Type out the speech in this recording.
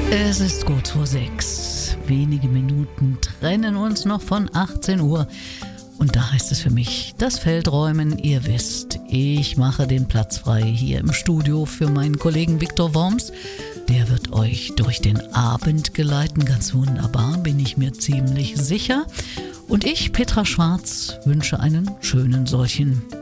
Es ist kurz vor 6. Wenige Minuten trennen uns noch von 18 Uhr. Und da heißt es für mich, das Feld räumen, ihr wisst, ich mache den Platz frei hier im Studio für meinen Kollegen Viktor Worms. Der wird euch durch den Abend geleiten, ganz wunderbar, bin ich mir ziemlich sicher. Und ich, Petra Schwarz, wünsche einen schönen solchen.